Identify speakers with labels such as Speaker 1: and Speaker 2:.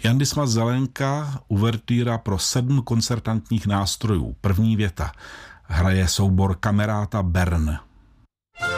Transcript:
Speaker 1: Jan Dismas Zelenka, uvertýra pro 7 koncertantních nástrojů. První věta. Hraje soubor Kameráta Bern.